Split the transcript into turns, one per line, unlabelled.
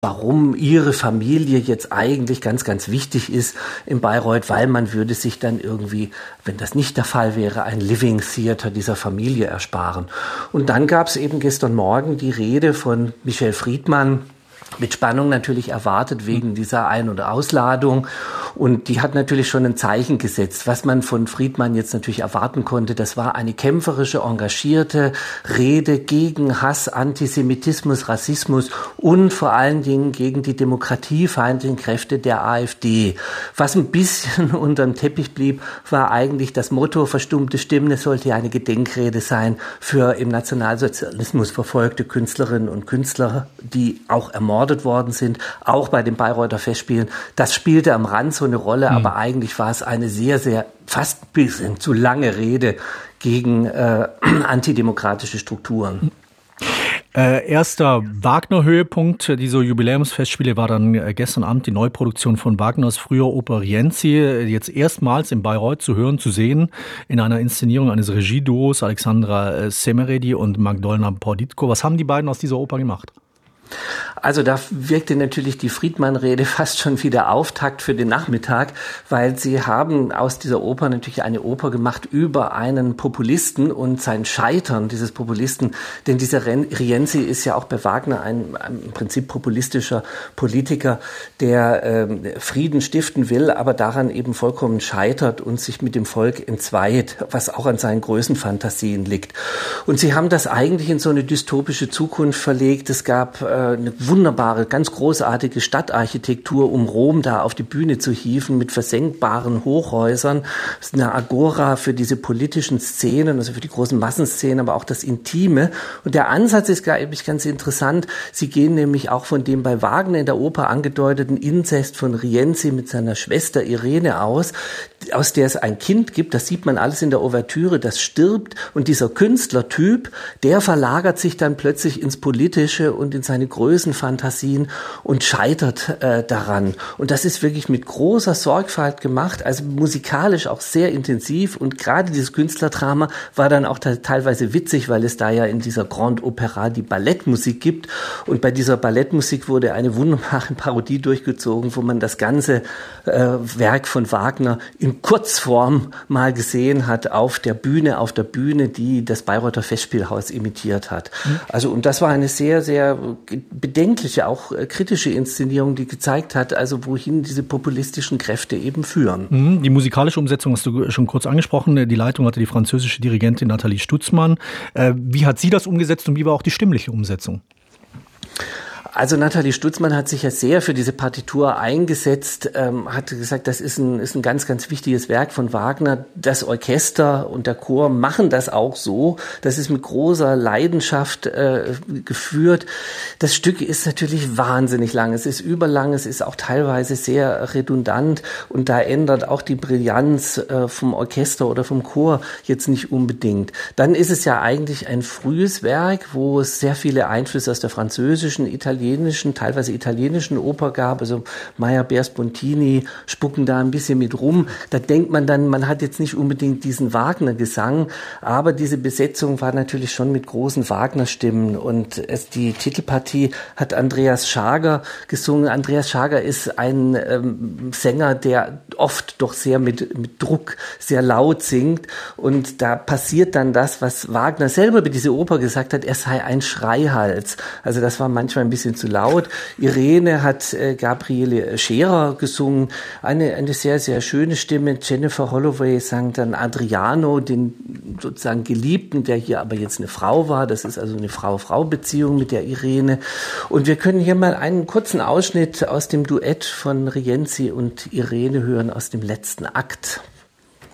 warum ihre Familie jetzt eigentlich ganz, ganz wichtig ist in Bayreuth, weil man würde sich dann irgendwie, wenn das nicht der Fall wäre, ein Living Theater dieser Familie ersparen. Und dann gab es eben gestern Morgen die Rede von Michel Friedmann, mit Spannung natürlich erwartet wegen dieser Ein- und Ausladung. Und die hat natürlich schon ein Zeichen gesetzt. Was man von Friedmann jetzt natürlich erwarten konnte, das war eine kämpferische, engagierte Rede gegen Hass, Antisemitismus, Rassismus und vor allen Dingen gegen die demokratiefeindlichen Kräfte der AfD. Was ein bisschen unterm Teppich blieb, war eigentlich das Motto verstummte Stimmen. Es sollte ja eine Gedenkrede sein für im Nationalsozialismus verfolgte Künstlerinnen und Künstler, die auch ermordet worden sind, auch bei den Bayreuther Festspielen. Das spielte am Rand so eine Rolle, aber eigentlich war es eine sehr, sehr, fast ein bisschen zu lange Rede gegen antidemokratische Strukturen.
Erster Wagner-Höhepunkt dieser Jubiläumsfestspiele war dann gestern Abend die Neuproduktion von Wagners früher Oper Rienzi, jetzt erstmals in Bayreuth zu hören, zu sehen, in einer Inszenierung eines Regieduos, Alexandra Semeredi und Magdolna Porditko. Was haben die beiden aus dieser Oper gemacht?
Also da wirkte natürlich die Friedmann-Rede fast schon wieder Auftakt für den Nachmittag, weil sie haben aus dieser Oper natürlich eine Oper gemacht über einen Populisten und sein Scheitern dieses Populisten. Denn dieser Rienzi ist ja auch bei Wagner ein im Prinzip populistischer Politiker, der Frieden stiften will, aber daran eben vollkommen scheitert und sich mit dem Volk entzweit, was auch an seinen Größenfantasien liegt. Und sie haben das eigentlich in so eine dystopische Zukunft verlegt. Es gab eine wunderbare, ganz großartige Stadtarchitektur, um Rom da auf die Bühne zu hieven mit versenkbaren Hochhäusern. Das ist eine Agora für diese politischen Szenen, also für die großen Massenszenen, aber auch das Intime. Und der Ansatz ist, glaube ich, ganz interessant. Sie gehen nämlich auch von dem bei Wagner in der Oper angedeuteten Inzest von Rienzi mit seiner Schwester Irene aus der es ein Kind gibt, das sieht man alles in der Ouvertüre, das stirbt und dieser Künstlertyp, der verlagert sich dann plötzlich ins Politische und in seine Größenfantasien und scheitert daran. Und das ist wirklich mit großer Sorgfalt gemacht, also musikalisch auch sehr intensiv und gerade dieses Künstlerdrama war dann auch teilweise witzig, weil es da ja in dieser Grande Opera die Ballettmusik gibt und bei dieser Ballettmusik wurde eine wunderbare Parodie durchgezogen, wo man das ganze Werk von Wagner in Kurzform mal gesehen hat auf der Bühne, die das Bayreuther Festspielhaus imitiert hat. Also, und das war eine sehr, sehr bedenkliche, auch kritische Inszenierung, die gezeigt hat, also wohin diese populistischen Kräfte eben führen.
Die musikalische Umsetzung hast du schon kurz angesprochen. Die Leitung hatte die französische Dirigentin Nathalie Stutzmann. Wie hat sie das umgesetzt und wie war auch die stimmliche Umsetzung?
Also Nathalie Stutzmann hat sich ja sehr für diese Partitur eingesetzt, hat gesagt, das ist ein ganz, ganz wichtiges Werk von Wagner. Das Orchester und der Chor machen das auch so. Das ist mit großer Leidenschaft geführt. Das Stück ist natürlich wahnsinnig lang. Es ist überlang, es ist auch teilweise sehr redundant und da ändert auch die Brillanz vom Orchester oder vom Chor jetzt nicht unbedingt. Dann ist es ja eigentlich ein frühes Werk, wo es sehr viele Einflüsse aus der französischen, teilweise italienischen Oper gab, also Meyerbeer, Spontini spucken da ein bisschen mit rum. Da denkt man dann, man hat jetzt nicht unbedingt diesen Wagner-Gesang, aber diese Besetzung war natürlich schon mit großen Wagner-Stimmen und die Titelpartie hat Andreas Schager gesungen. Andreas Schager ist ein Sänger, der oft doch sehr mit Druck, sehr laut singt und da passiert dann das, was Wagner selber über diese Oper gesagt hat, er sei ein Schreihals. Also das war manchmal ein bisschen zu laut. Irene hat Gabriele Scherer gesungen, eine sehr, sehr schöne Stimme. Jennifer Holloway sang dann Adriano, den sozusagen Geliebten, der hier aber jetzt eine Frau war. Das ist also eine Frau-Frau-Beziehung mit der Irene. Und wir können hier mal einen kurzen Ausschnitt aus dem Duett von Rienzi und Irene hören aus dem letzten Akt.